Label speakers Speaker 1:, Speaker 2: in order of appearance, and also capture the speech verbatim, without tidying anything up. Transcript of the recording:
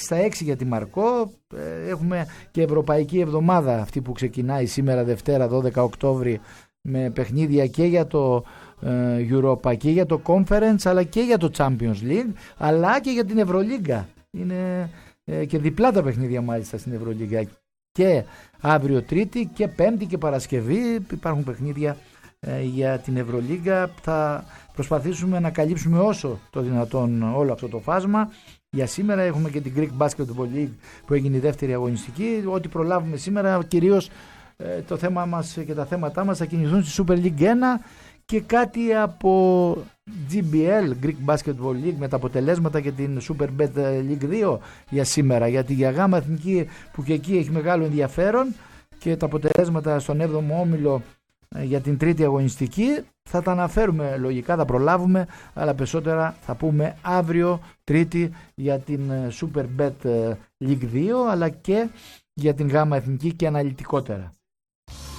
Speaker 1: στα έξι για τη Μαρκό. Έχουμε και Ευρωπαϊκή Εβδομάδα, αυτή που ξεκινάει σήμερα Δευτέρα δώδεκα Οκτώβρη, με παιχνίδια και για το Europa και για το Conference, αλλά και για το Champions League, αλλά και για την Ευρωλίγκα. Είναι και διπλά τα παιχνίδια μάλιστα στην Ευρωλίγκα, και αύριο Τρίτη και Πέμπτη και Παρασκευή υπάρχουν παιχνίδια για την Ευρωλίγκα. Θα προσπαθήσουμε να καλύψουμε όσο το δυνατόν όλο αυτό το φάσμα. Για σήμερα έχουμε και την Greek Basketball League που έγινε η δεύτερη αγωνιστική. Ό,τι προλάβουμε σήμερα, κυρίως το θέμα μας και τα θέματά μας θα κινηθούν στη Super League ένα και κάτι από τζι μπι ελ, Greek Basketball League, με τα αποτελέσματα και την Super Bet League δύο για σήμερα, γιατί για γάμα εθνική που και εκεί έχει μεγάλο ενδιαφέρον, και τα αποτελέσματα στον έβδομο όμιλο για την τρίτη αγωνιστική θα τα αναφέρουμε λογικά, θα προλάβουμε, αλλά περισσότερα θα πούμε αύριο Τρίτη για την Super Bet League δύο, αλλά και για την γάμα εθνική και αναλυτικότερα.